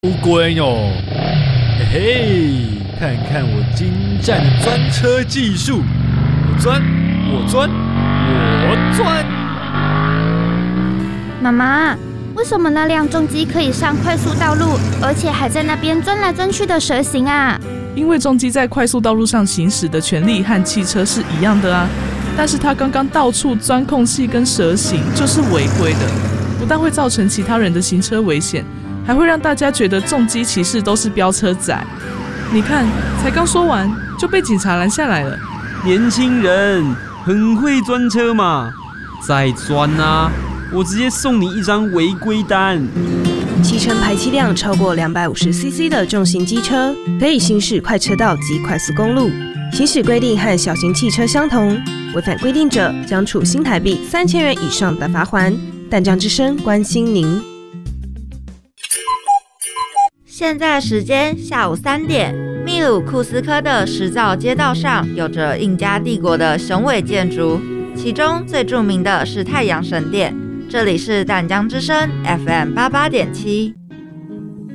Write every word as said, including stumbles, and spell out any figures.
乌龟哦，嘿嘿，看看我精湛的钻车技术，我钻，我钻，我钻。 妈妈，为什么那辆重机可以上快速道路，而且还在那边钻来钻去的蛇行啊？ 因为重机在快速道路上行驶的权利和汽车是一样的啊，但是它刚刚到处钻空隙跟蛇行，就是违规的，不但会造成其他人的行车危险，还会让大家觉得重机骑士都是飙车仔。你看，才刚说完就被警察拦下来了。 年轻人很会钻车嘛，再钻啊，我直接送你一张违规单。 骑乘排气量超过 两百五十ซี西 的重型机车，可以行驶快车道及快速公路。行驶规定和小型汽车相同，违反规定者将处新台币三千元以上的罚锾。淡江之声关心您。 现在时间下午三点，秘鲁库斯科的石造街道上有着印加帝国的雄伟建筑，其中最著名的是太阳神殿。这里是淡江之声 F M 八八点七。